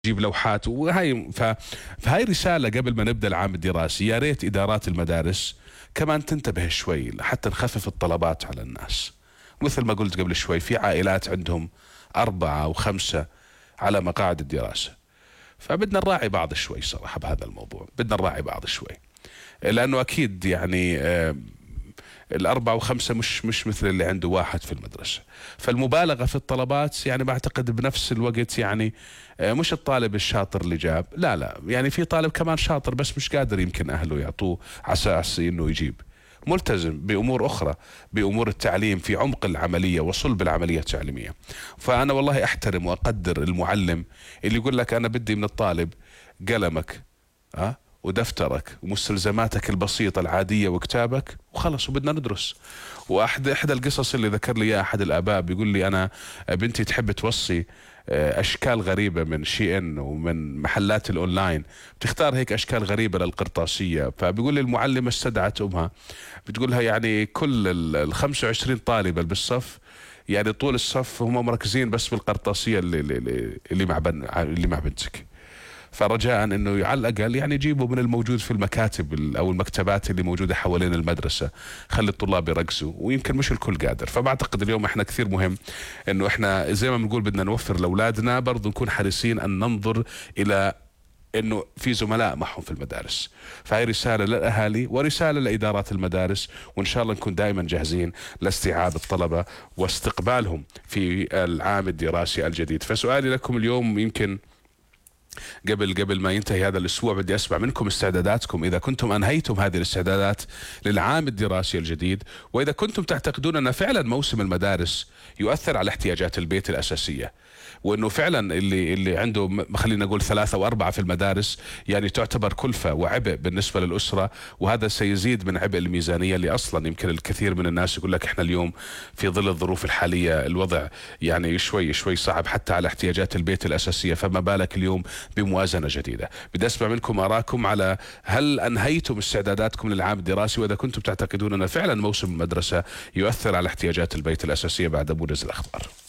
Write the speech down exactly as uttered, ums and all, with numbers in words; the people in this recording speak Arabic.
تجيب لوحات وهاي ف... فهاي رسالة قبل ما نبدأ العام الدراسي. يا ريت إدارات المدارس كمان تنتبه شوي حتى نخفف الطلبات على الناس. مثل ما قلت قبل شوي، في عائلات عندهم أربعة وخمسة على مقاعد الدراسة، فبدنا نراعي بعض شوي صراحة بهذا الموضوع، بدنا نراعي بعض شوي، لأنه أكيد يعني آه الأربعة وخمسة مش مش مثل اللي عنده واحد في المدرسة. فالمبالغة في الطلبات يعني بعتقد بنفس الوقت يعني مش الطالب الشاطر اللي جاب، لا لا يعني في طالب كمان شاطر بس مش قادر يمكن أهله يعطوه على أساس إنه يجيب، ملتزم بأمور أخرى، بأمور التعليم في عمق العملية وصلب العملية التعليمية. فأنا والله أحترم وأقدر المعلم اللي يقول لك أنا بدي من الطالب قلمك أه ودفترك ومستلزماتك البسيطة العادية وكتابك وخلص وبدنا ندرس. واحد احدى القصص اللي ذكر لي اياها احد الاباء، بيقول لي انا بنتي تحب توصي اشكال غريبة من شي ان ومن محلات الاونلاين، بتختار هيك اشكال غريبة للقرطاسية. فبيقول لي المعلمة استدعت امها، بتقولها يعني كل ال خمسة وعشرين طالبة اللي بالصف يعني طول الصف هم مركزين بس بالقرطاسية اللي اللي اللي مع بن اللي مع بنتك. فرجاء انه على الاقل يعني يجيبوا من الموجود في المكاتب او المكتبات اللي موجوده حوالين المدرسه، خلي الطلاب يركزوا، ويمكن مش الكل قادر. فبعتقد اليوم احنا كثير مهم انه احنا زي ما بنقول بدنا نوفر لاولادنا، برضه نكون حريصين ان ننظر الى انه في زملاء معهم في المدارس. فهي رساله للاهالي ورساله لادارات المدارس، وان شاء الله نكون دائما جاهزين لاستيعاب الطلبه واستقبالهم في العام الدراسي الجديد. فسؤالي لكم اليوم، يمكن قبل قبل ما ينتهي هذا الاسبوع بدي اسمع منكم استعداداتكم، اذا كنتم انهيتم هذه الاستعدادات للعام الدراسي الجديد، واذا كنتم تعتقدون ان فعلا موسم المدارس يؤثر على احتياجات البيت الاساسيه، وانه فعلا اللي اللي عنده خلينا نقول ثلاثه واربعه في المدارس يعني تعتبر كلفه وعبء بالنسبه للاسره، وهذا سيزيد من عبء الميزانيه اللي اصلا يمكن الكثير من الناس يقول لك احنا اليوم في ظل الظروف الحاليه الوضع يعني شوي شوي صعب حتى على احتياجات البيت الاساسيه، فما بالك اليوم بموازنه جديده. بدي اسمع منكم اراءكم على هل انهيتم استعداداتكم للعام الدراسي، واذا كنتم تعتقدون ان فعلا موسم المدرسه يؤثر على احتياجات البيت الاساسيه بعد موجز الاخبار.